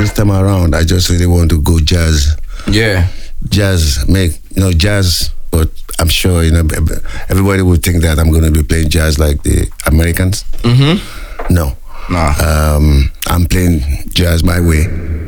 this time around, I just really want to go jazz. Yeah. Jazz, jazz. But I'm sure everybody would think that I'm going to be playing jazz like the Americans. Mm-hmm. No. Nah. I'm playing jazz my way.